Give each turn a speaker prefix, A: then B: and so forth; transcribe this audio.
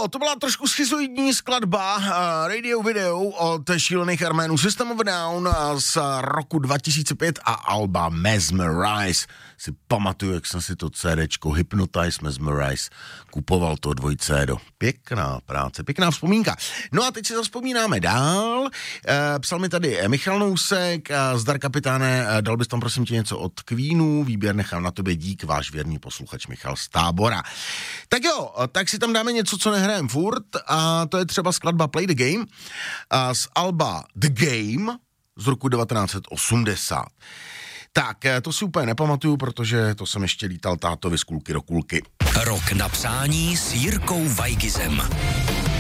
A: jo, to byla trošku schizoidní skladba Radio Video od šílených Arménů System of a Down z roku 2005 a alba Mesmerize. Si pamatuju, jak jsem si to CDčko Hypnotize, Mesmerize kupoval to 2 CD. Pěkná práce, pěkná vzpomínka. No a teď si zavzpomínáme dál. Psal mi tady Michal Nousek, zdar kapitáne, dal bys tam prosím tě něco od Queenů, výběr nechám na tobě, dík, váš věrný posluchač Michal z Tábora. Tak jo, tak si tam dáme něco, co nehrajem furt, a to je třeba skladba Play the Game z alba The Game z roku 1980. Tak, to si úplně nepamatuju, protože to jsem ještě lítal tátovi z kulky do kulky.
B: Rok na přání s Jirkou Weigizem.